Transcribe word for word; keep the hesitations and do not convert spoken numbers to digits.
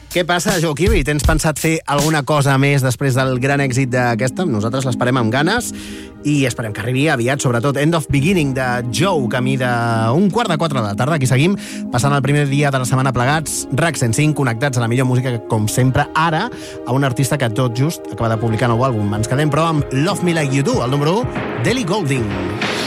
Què passa, Joe Kirby? Tens pensat fer alguna cosa més després del gran èxit d'aquesta? Nosaltres l'esperem amb ganes i esperem que arribi aviat, sobretot End of Beginning de Joe, camí d'un quart de quatre de la tarda. Aquí seguim, passant el primer dia de la setmana plegats, RAC cent cinc, connectats a la millor música, com sempre, ara, a un artista que tot just acaba de publicar nou àlbum. Ens quedem, però, amb Love Me Like You Do, el número u, d'Ellie Goulding.